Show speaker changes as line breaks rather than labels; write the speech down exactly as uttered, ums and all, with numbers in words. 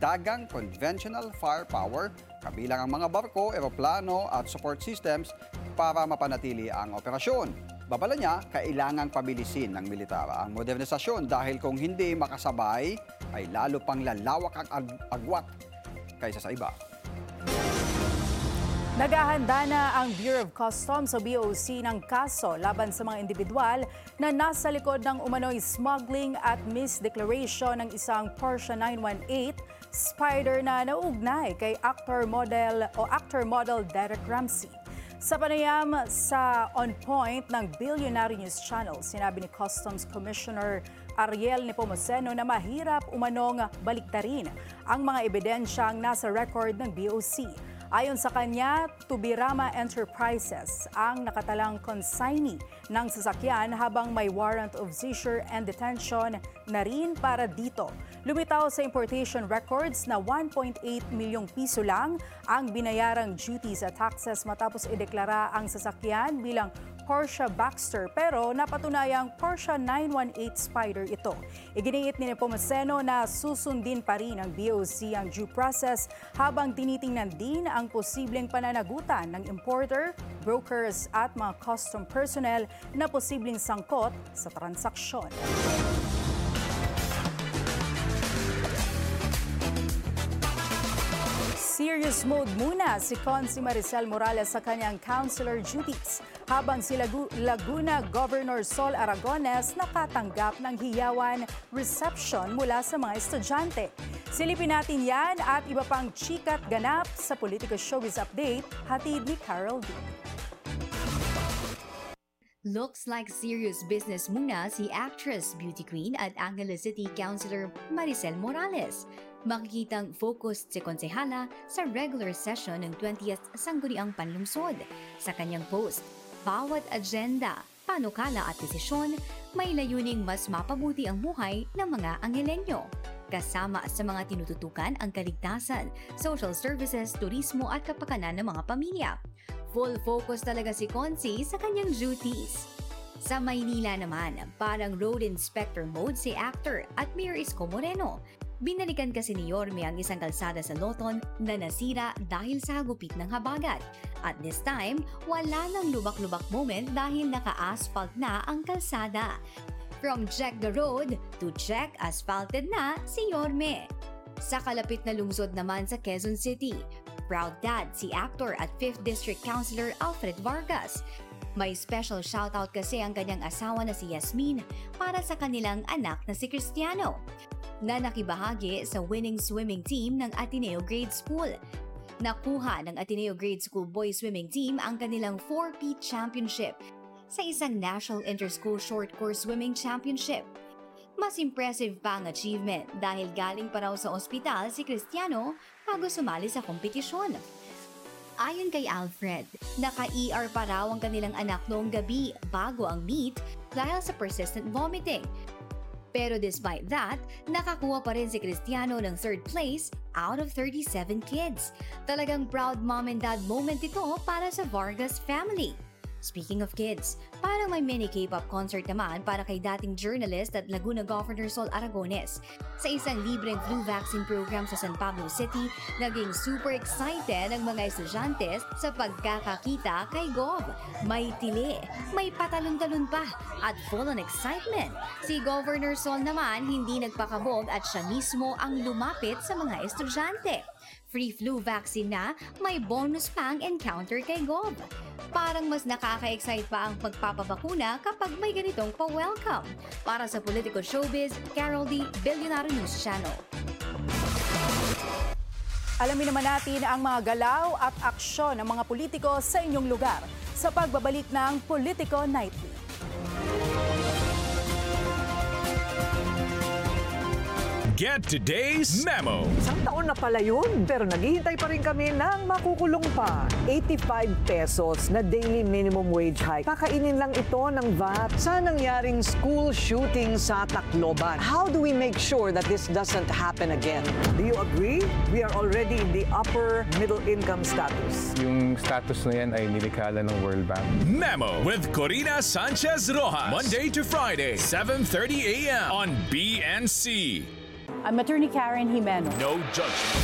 karagdagang conventional firepower, kabilang ang mga barko, eroplano at support systems para mapanatili ang operasyon. Babala niya, kailangang pabilisin ng militar ang modernisasyon dahil kung hindi makasabay, ay lalo pang lalawak ang ag- agwat kaysa sa iba.
Naghahanda na ang Bureau of Customs o B O C ng kaso laban sa mga individual na nasa likod ng umano'y smuggling at misdeclaration ng isang Porsche nine one eight Spider na nauugnay kay actor model o actor model Derek Ramsey. Sa panayam sa On Point ng Billionaire News Channel, sinabi ni Customs Commissioner Ariel Nepomuceno na mahirap umanong baliktarin ang mga ebidensyang nasa record ng B O C. Ayon sa kanya, Tubirama Enterprises ang nakatalang consignee ng sasakyan habang may warrant of seizure and detention na rin para dito. Lumitaw sa importation records na one point eight milyong piso lang ang binayarang duties at taxes matapos ideklara ang sasakyan bilang Porsche Baxter pero napatunayang Porsche nine one eight Spider ito. Iginiit ni Nepomuceno na susundin pa rin ng B O C ang due process habang tinitingnan din ang posibleng pananagutan ng importer, brokers at mga custom personnel na posibleng sangkot sa transaksyon. Serious mode muna si Consi Maricel Morales sa kanyang counselor duties habang si Lagu- Laguna Governor Sol Aragones nakatanggap ng hiyawan reception mula sa mga estudyante. Silipin natin yan at iba pang chikat ganap sa Politico Showbiz Update, hatid ni Carol D.
Looks like serious business muna si actress, beauty queen at Angeles City Councilor Maricel Morales. Makikitang focused si konsehala sa regular session ng twentieth Sangguniang Panlungsod. Sa kanyang post, bawat agenda, panukala at desisyon may layuning mas mapabuti ang buhay ng mga Angelenyo. Kasama sa mga tinututukan ang kaligtasan, social services, turismo at kapakanan ng mga pamilya. Full focus talaga si Consi sa kanyang duties. Sa Maynila naman, parang road inspector mode si actor at Mayor Isko Moreno. Binalikan kasi ni Yorme ang isang kalsada sa Loton na nasira dahil sa hagupit ng habagat. At this time, wala nang lubak-lubak moment dahil naka-asphalt na ang kalsada. From check the road to check asphalted na si Yorme. Sa kalapit na lungsod naman sa Quezon City, proud dad si actor at fifth District Councilor Alfred Vargas. May special shoutout kasi ang kanyang asawa na si Yasmin para sa kanilang anak na si Cristiano, na nakibahagi sa winning swimming team ng Ateneo Grade School. Nakuha ng Ateneo Grade School Boys Swimming Team ang kanilang four P Championship sa isang National Interschool Short Course Swimming Championship. Mas impressive pa ang achievement dahil galing pa raw sa ospital si Cristiano bago sumali sa kompetisyon. Ayon kay Alfred, naka-E R pa raw ang kanilang anak noong gabi bago ang meet dahil sa persistent vomiting. Pero despite that, nakakuha pa rin si Cristiano ng third place out of thirty-seven kids. Talagang proud mom and dad moment ito para sa Vargas family. Speaking of kids, parang may mini K-pop concert naman para kay dating journalist at Laguna Governor Sol Aragones. Sa isang libreng flu vaccine program sa San Pablo City, naging super excited ang mga estudyante sa pagkakakita kay Gov. May tili, may patalon-talon pa, at full on excitement. Si Governor Sol naman hindi nagpakabog at siya mismo ang lumapit sa mga estudyante. Free flu vaccine na, may bonus pang encounter kay Gov. Parang mas nakaka-excite pa ang pagpapabakuna kapag may ganitong pa-welcome. Para sa Political Showbiz, Carol D, Billionaire News Channel.
Alamin naman natin ang mga galaw at aksyon ng mga politiko sa inyong lugar sa pagbabalik ng Politico Nightly.
Get today's memo.
Isang taon na pala yun, pero naghihintay pa rin kami ng makukulong pa. eighty-five pesos na daily minimum wage hike. Kakainin lang ito ng V A T sa nangyaring school shooting sa Tacloban. How do we make sure that this doesn't happen again? Do you agree? We are already in the upper middle income status.
Yung status na yan ay nilikala ng World Bank.
Memo with Corina Sanchez Rojas. Monday to Friday, seven thirty a m on B N C.
I'm Attorney Karen Jimeno.
No judgment.